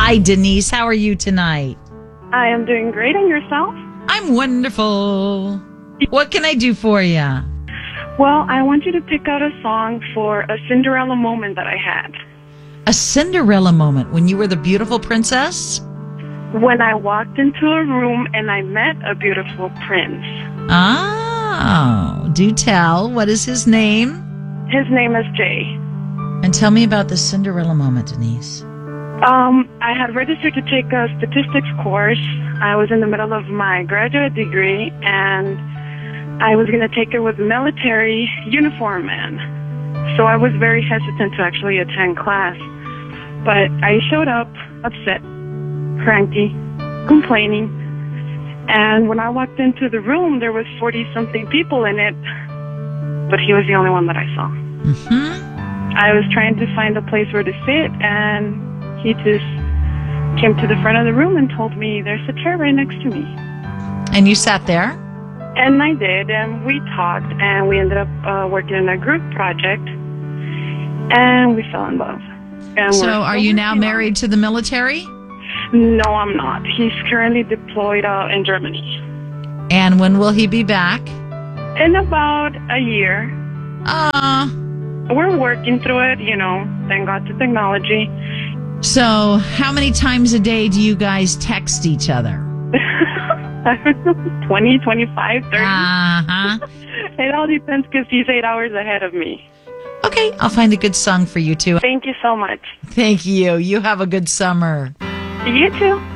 Hi, Denise. How are you tonight? I am doing great, and yourself? I'm wonderful. What can I do for you? Well, I want you to pick out a song for a Cinderella moment that I had. A Cinderella moment when you were the beautiful princess? When I walked into a room and I met a beautiful prince. Oh, do tell. What is his name? His name is Jay. And tell me about the Cinderella moment, Denise. I had registered to take a statistics course. I was in the middle of my graduate degree, and I was going to take it with military uniform men. So I was very hesitant to actually attend class. But I showed up upset, cranky, complaining. And when I walked into the room, there was 40-something people in it, but he was the only one that I saw. Mm-hmm. I was trying to find a place where to sit, and he just came to the front of the room and told me, there's a chair right next to me. And you sat there? And I did, and we talked, and we ended up working in a group project, and we fell in love. And so are you now married to the military? No, I'm not. He's currently deployed in Germany. And when will he be back? In about a year. We're working through it, thank God to technology. So how many times a day do you guys text each other? I don't know, 20, 25, 30. Uh-huh. It all depends because he's 8 hours ahead of me. Okay, I'll find a good song for you too. Thank you so much. Thank you. You have a good summer. You too.